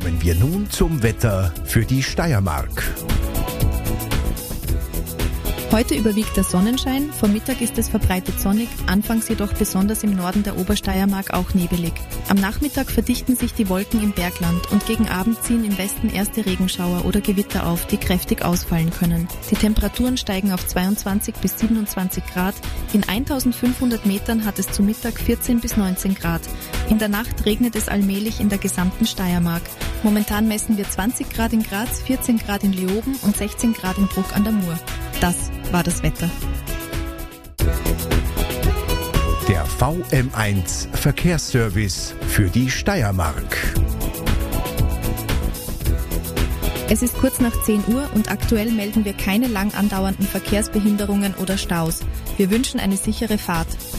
Kommen wir nun zum Wetter für die Steiermark. Heute überwiegt der Sonnenschein, vor Mittag ist es verbreitet sonnig, anfangs jedoch besonders im Norden der Obersteiermark auch nebelig. Am Nachmittag verdichten sich die Wolken im Bergland und gegen Abend ziehen im Westen erste Regenschauer oder Gewitter auf, die kräftig ausfallen können. Die Temperaturen steigen auf 22 bis 27 Grad, in 1500 Metern hat es zu Mittag 14 bis 19 Grad. In der Nacht regnet es allmählich in der gesamten Steiermark. Momentan messen wir 20 Grad in Graz, 14 Grad in Leoben und 16 Grad in Bruck an der Mur. Das war das Wetter. Der VM1 Verkehrsservice für die Steiermark. Es ist kurz nach 10 Uhr und aktuell melden wir keine lang andauernden Verkehrsbehinderungen oder Staus. Wir wünschen eine sichere Fahrt.